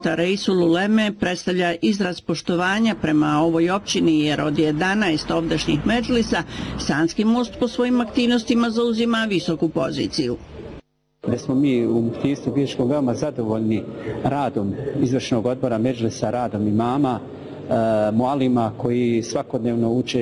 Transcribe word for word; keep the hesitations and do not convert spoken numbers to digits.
Reisul Uleme predstavlja izraz poštovanja prema ovoj općini jer od jedanaest ovdašnjih medžlisa Sanski most po svojim aktivnostima zauzima visoku poziciju. Da smo mi u Muftijstvu Biješkom veoma zadovoljni radom izvršnog odbora medžlisa, radom imama, mualima koji svakodnevno uče